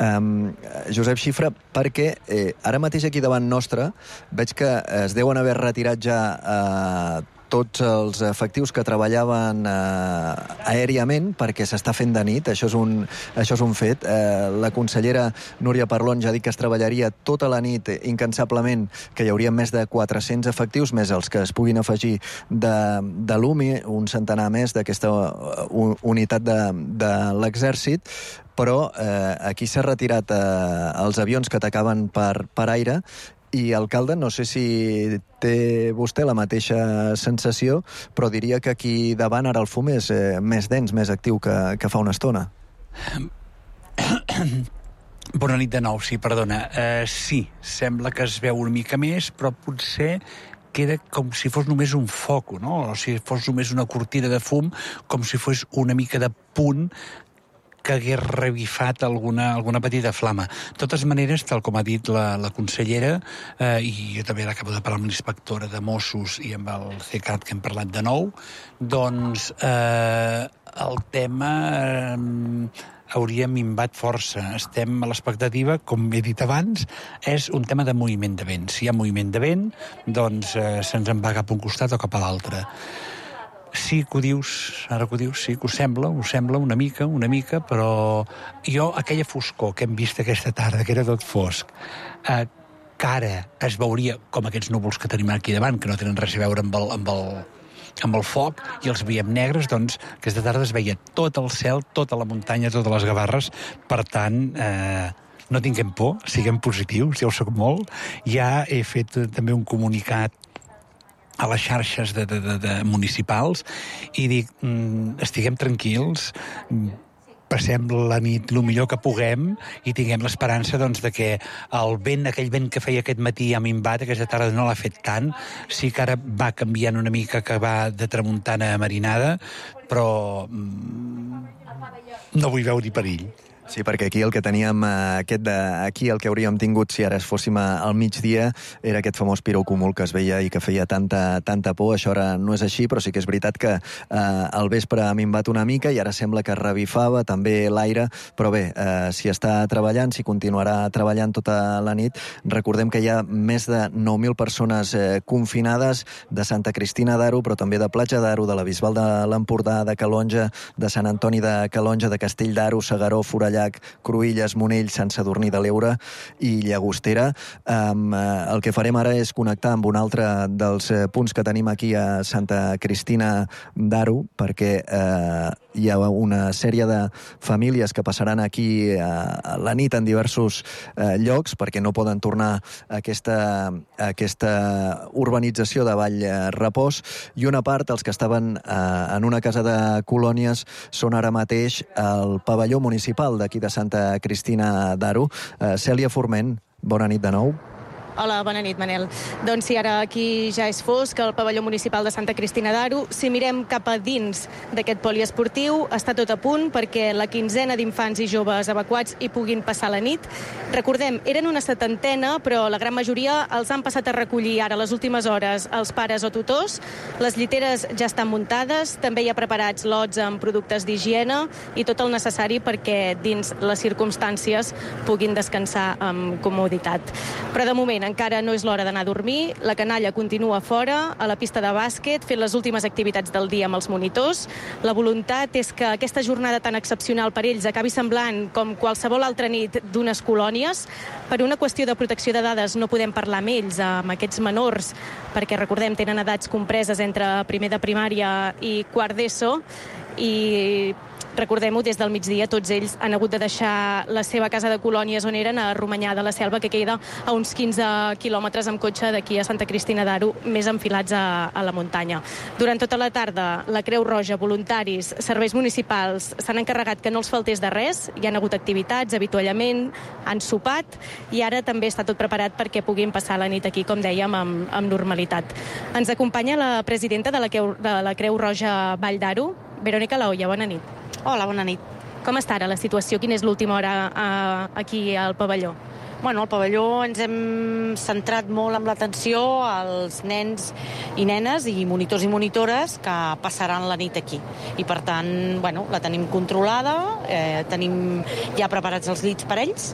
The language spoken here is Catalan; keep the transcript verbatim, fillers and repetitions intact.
Um, Josep Xifra, perquè eh, ara mateix aquí davant nostre veig que es deuen haver retirat ja eh, tots els efectius que treballaven eh, aèriament perquè s'està fent de nit, això és un, això és un fet. Eh, la consellera Núria Parlon ja ha dit que es treballaria tota la nit incansablement, que hi hauria més de quatre-cents efectius, més els que es puguin afegir de, de l'U M I, un centenar més d'aquesta unitat de, de l'exèrcit, però eh, aquí s'ha retirat eh, els avions que atacaven per, per aire. I, alcalde, no sé si té vostè la mateixa sensació, però diria que aquí davant ara el fum és eh, més dens, més actiu que, que fa una estona. Bona nit de nou, sí, perdona. Uh, sí, sembla que es veu una mica més, però potser queda com si fos només un foc, no? O si fos només una cortina de fum, com si fos una mica de punt que hagués revifat alguna, alguna petita flama. De totes maneres, tal com ha dit la, la consellera, eh, i jo també acabo de parlar amb l'inspectora de Mossos i amb el C E C A T, que hem parlat de nou, doncs eh, el tema eh, hauria minvat força. Estem a l'expectativa, com he dit abans, és un tema de moviment de vent. Si hi ha moviment de vent, doncs eh, se'ns en va cap a un costat o cap a l'altre. Sí que ho dius, ara que ho dius, sí que ho sembla, ho sembla una mica, una mica, però jo, aquella foscor que hem vist aquesta tarda, que era tot fosc, eh, que ara es veuria com aquests núvols que tenim aquí davant, que no tenen res a veure amb el, amb el, amb el foc, i els veiem negres, doncs aquesta tarda es veia tot el cel, tota la muntanya, totes les gavarres, per tant... Eh, no tinguem por, siguem positius, ja ho soc molt. Ja he fet també un comunicat a les xarxes de, de, de, de municipals i dic, mm, estiguem tranquils, passem la nit el millor que puguem i tinguem l'esperança doncs, de que el vent, aquell vent que feia aquest matí a minvat, aquesta tarda no l'ha fet tant, sí que ara va canviant una mica, que va de tramuntana a marinada, però mm, no vull veure perill. Sí, perquè aquí el que teníem, eh, aquest de, aquí el que hauríem tingut si ara fóssim al migdia era aquest famós pirocúmul que es veia i que feia tanta, tanta por. Això ara no és així, però sí que és veritat que eh, al vespre ha minvat una mica i ara sembla que revifava també l'aire, però bé, eh, si està treballant, si continuarà treballant tota la nit, recordem que hi ha més de nou mil persones eh, confinades de Santa Cristina d'Aro, però també de Platja d'Aro, de la Bisbal de l'Empordà, de Calonja, de Sant Antoni de Calonja, de Castell d'Aro, Segaró, Forellà, Cruïlles, Monell, Sant Sadurní de l'Eure i Llagostera. Um, el que farem ara és connectar amb un altre dels punts que tenim aquí a Santa Cristina d'Aro, perquè uh, hi ha una sèrie de famílies que passaran aquí uh, a la nit en diversos uh, llocs, perquè no poden tornar a aquesta, a aquesta urbanització de Vall Repòs, i una part, els que estaven uh, en una casa de colònies, són ara mateix al pavelló municipal d'aquí de Santa Cristina d'Aro. Uh, Cèlia Forment, bona nit de nou. Hola, bona nit, Manel. Doncs sí, ara aquí ja és fosc, al pavelló municipal de Santa Cristina d'Aro. Si mirem cap a dins d'aquest poliesportiu, està tot a punt perquè la quinzena d'infants i joves evacuats hi puguin passar la nit. Recordem, eren una setantena, però la gran majoria els han passat a recollir ara, les últimes hores, els pares o tutors. Les lliteres ja estan muntades, també hi ha preparats lots amb productes d'higiene i tot el necessari perquè dins les circumstàncies puguin descansar amb comoditat. Però de moment encara no és l'hora d'anar a dormir. La canalla continua fora, a la pista de bàsquet, fent les últimes activitats del dia amb els monitors. La voluntat és que aquesta jornada tan excepcional per ells acabi semblant com qualsevol altra nit d'unes colònies. Per una qüestió de protecció de dades no podem parlar amb ells, amb aquests menors, perquè recordem, tenen edats compreses entre primer de primària i quart d'ESO, i recordem-ho, des del migdia tots ells han hagut de deixar la seva casa de colònies on eren, a Romanyà de la Selva, que queda a uns quinze quilòmetres amb cotxe d'aquí a Santa Cristina d'Aro, més enfilats a, a la muntanya. Durant tota la tarda, la Creu Roja, voluntaris, serveis municipals s'han encarregat que no els faltés de res. Hi han hagut activitats, avituallament, han sopat i ara també està tot preparat perquè puguin passar la nit aquí, com dèiem, amb, amb normalitat. Ens acompanya la presidenta de la Creu, de la Creu Roja Vall d'Aro, Verònica Laolla. Bona nit. Hola, bona nit. Com està ara la situació? Quina és l'última hora eh, aquí al pavelló? Bueno, al pavelló ens hem centrat molt amb l'atenció als nens i nenes i monitors i monitores que passaran la nit aquí. I, per tant, bueno, la tenim controlada, eh, tenim ja preparats els llits per ells